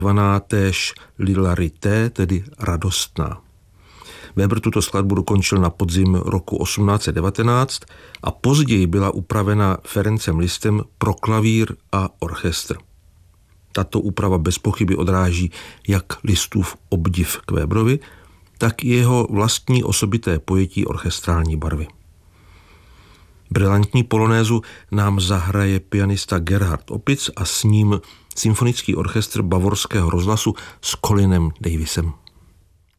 zvaná též L'Hilarité, tedy radostná. Weber tuto skladbu dokončil na podzim roku 1819 a později byla upravena Ferencem Lisztem pro klavír a orchestr. Tato úprava bez pochyby odráží jak Lisztův obdiv k Weberovi, tak i jeho vlastní osobité pojetí orchestrální barvy. Brilantní polonézu nám zahraje pianista Gerhard Opitz a s ním symfonický orchestr Bavorského rozhlasu s Colinem Davisem.